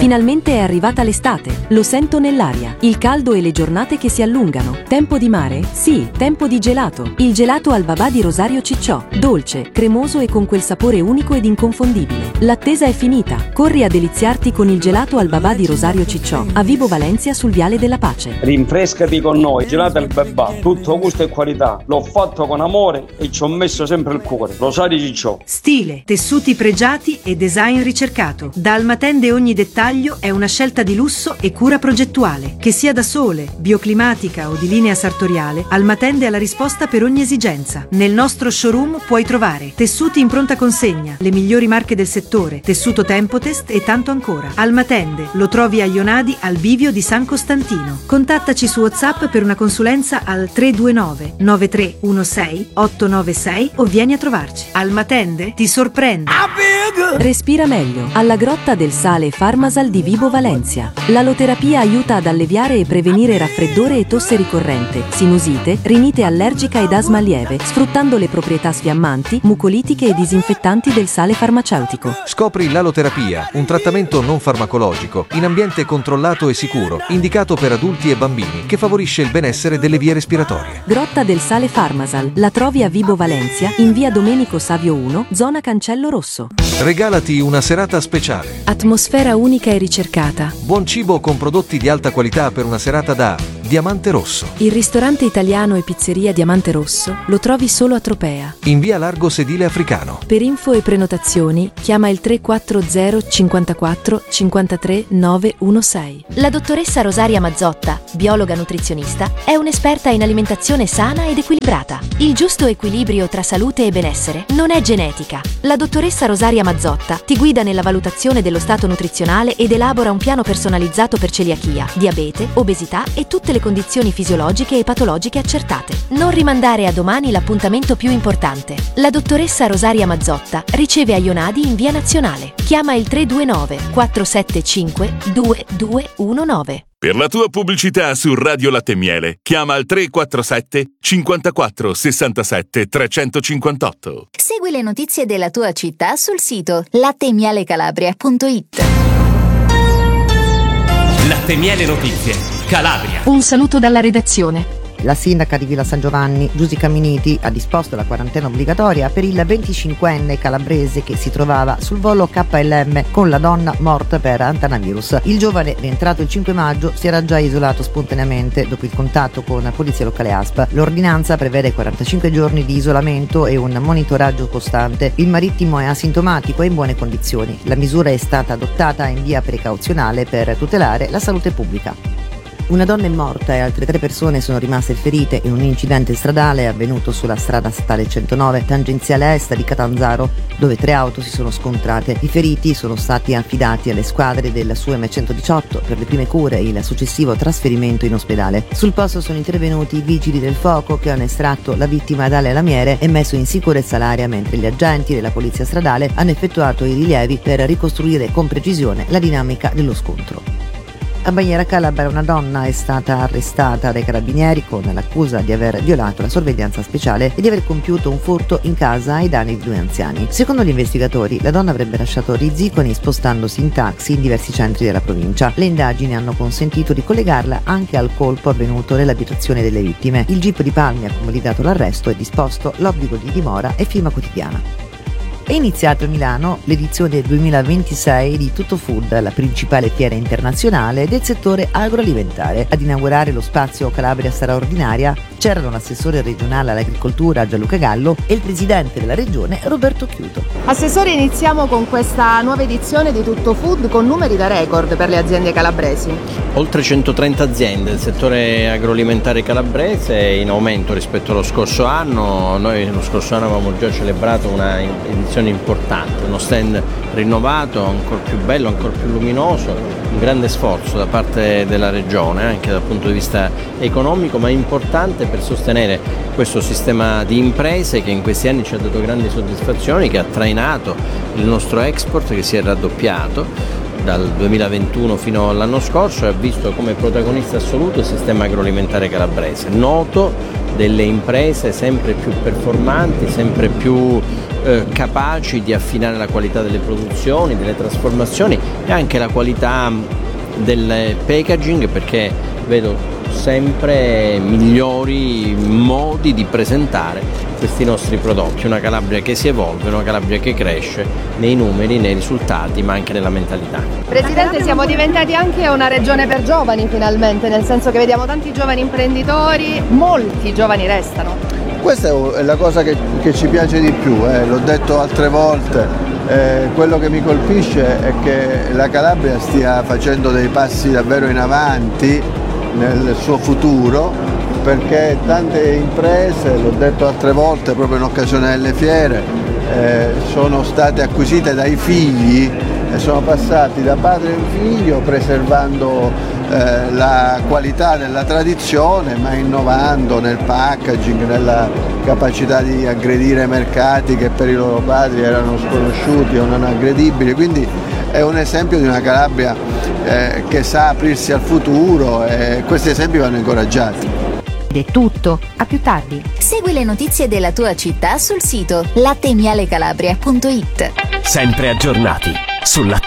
Finalmente è arrivata l'estate, lo sento nell'aria. Il caldo e le giornate che si allungano. Tempo di mare? Sì, tempo di gelato. Il gelato al babà di Rosario Cicciò. Dolce, cremoso e con quel sapore unico ed inconfondibile. L'attesa è finita. Corri a deliziarti con il gelato al babà di Rosario Cicciò, a Vibo Valencia sul Viale della Pace. Rinfrescati con noi, gelato al babà, tutto gusto e qualità. L'ho fatto con amore e ci ho messo sempre il cuore. Rosario Cicciò. Stile, tessuti pregiati e design ricercato. Da Almatende ogni dettaglio è una scelta di lusso e cura progettuale. Che sia da sole, bioclimatica o di linea sartoriale, Almatende ha la risposta per ogni esigenza. Nel nostro showroom puoi trovare tessuti in pronta consegna, le migliori marche del settore, tessuto Tempotest e tanto ancora. Almatende lo trovi a Ionadi al bivio di San Costantino. Contattaci su WhatsApp per una consulenza al 329 9316 896 o vieni a trovarci. Almatende ti sorprende. Respira meglio. Alla Grotta del Sale Farmasal di Vibo Valencia. L'aloterapia aiuta ad alleviare e prevenire raffreddore e tosse ricorrente, sinusite, rinite allergica ed asma lieve, sfruttando le proprietà sfiammanti, mucolitiche e disinfettanti del sale farmaceutico. Scopri l'aloterapia, un trattamento non farmacologico, in ambiente controllato e sicuro, indicato per adulti e bambini, che favorisce il benessere delle vie respiratorie. Grotta del Sale Farmasal. La trovi a Vibo Valencia, in via Domenico Savio 1, zona Cancello Rosso. Regalati una serata speciale. Atmosfera unica e ricercata. Buon cibo con prodotti di alta qualità per una serata da Diamante Rosso. Il ristorante italiano e pizzeria Diamante Rosso lo trovi solo a Tropea. In via Largo Sedile Africano. Per info e prenotazioni chiama il 340 54 53 916. La dottoressa Rosaria Mazzotta, biologa nutrizionista, è un'esperta in alimentazione sana ed equilibrata. Il giusto equilibrio tra salute e benessere non è genetica. La dottoressa Rosaria Mazzotta ti guida nella valutazione dello stato nutrizionale ed elabora un piano personalizzato per celiachia, diabete, obesità e tutte le condizioni fisiologiche e patologiche accertate. Non rimandare a domani l'appuntamento più importante. La dottoressa Rosaria Mazzotta riceve a Ionadi in via Nazionale. Chiama il 329 475 2219. Per la tua pubblicità su Radio Latte e Miele, chiama al 347 54 67 358. Segui le notizie della tua città sul sito latteemialecalabria.it. Latte e Miele Notizie, Calabria. Un saluto dalla redazione. La sindaca di Villa San Giovanni, Giudica Miniti, ha disposto la quarantena obbligatoria per il 25enne calabrese che si trovava sul volo KLM con la donna morta per antanavirus. Il giovane, rientrato il 5 maggio, si era già isolato spontaneamente dopo il contatto con la polizia locale ASP. L'ordinanza prevede 45 giorni di isolamento e un monitoraggio costante. Il marittimo è asintomatico e in buone condizioni. La misura è stata adottata in via precauzionale per tutelare la salute pubblica. Una donna è morta e altre 3 persone sono rimaste ferite in un incidente stradale avvenuto sulla strada statale 109 tangenziale est di Catanzaro, dove 3 auto si sono scontrate. I feriti sono stati affidati alle squadre del SUEM 118 per le prime cure e il successivo trasferimento in ospedale. Sul posto sono intervenuti i vigili del fuoco che hanno estratto la vittima dalle lamiere e messo in sicurezza l'area, mentre gli agenti della polizia stradale hanno effettuato i rilievi per ricostruire con precisione la dinamica dello scontro. A Bagnera Calabria una donna è stata arrestata dai carabinieri con l'accusa di aver violato la sorveglianza speciale e di aver compiuto un furto in casa ai danni di 2 anziani. Secondo gli investigatori, la donna avrebbe lasciato Rizziconi spostandosi in taxi in diversi centri della provincia. Le indagini hanno consentito di collegarla anche al colpo avvenuto nell'abitazione delle vittime. Il GIP di Palmi ha convalidato l'arresto e disposto l'obbligo di dimora e firma quotidiana. È iniziata a Milano l'edizione 2026 di Tutto Food, la principale fiera internazionale del settore agroalimentare. Ad inaugurare lo spazio Calabria straordinaria c'erano l'assessore regionale all'agricoltura Gianluca Gallo e il presidente della regione Roberto Chiuto. Assessore, iniziamo con questa nuova edizione di Tutto Food con numeri da record per le aziende calabresi. Oltre 130 aziende del settore agroalimentare calabrese, in aumento rispetto allo scorso anno. Noi lo scorso anno avevamo già celebrato una edizione importante, uno stand rinnovato, ancora più bello, ancora più luminoso, un grande sforzo da parte della regione anche dal punto di vista economico, ma importante per sostenere questo sistema di imprese che in questi anni ci ha dato grandi soddisfazioni, che ha trainato il nostro export, che si è raddoppiato dal 2021 fino all'anno scorso e ha visto come protagonista assoluto il sistema agroalimentare calabrese, noto delle imprese sempre più performanti, sempre più capaci di affinare la qualità delle produzioni, delle trasformazioni e anche la qualità del packaging, perché vedo sempre migliori modi di presentare questi nostri prodotti, una Calabria che si evolve, una Calabria che cresce nei numeri, nei risultati, ma anche nella mentalità. Presidente, siamo diventati anche una regione per giovani finalmente, nel senso che vediamo tanti giovani imprenditori, molti giovani restano. Questa è la cosa che ci piace di più, l'ho detto altre volte, quello che mi colpisce è che la Calabria stia facendo dei passi davvero in avanti nel suo futuro, perché tante imprese, l'ho detto altre volte proprio in occasione delle fiere, sono state acquisite dai figli e sono passati da padre in figlio, preservando la qualità della tradizione, ma innovando nel packaging, nella capacità di aggredire mercati che per i loro padri erano sconosciuti o non aggredibili. Quindi è un esempio di una Calabria che sa aprirsi al futuro, e questi esempi vanno incoraggiati. Ed è tutto, a più tardi. Segui le notizie della tua città sul sito latteimialecalabria.it. Sempre aggiornati sul latte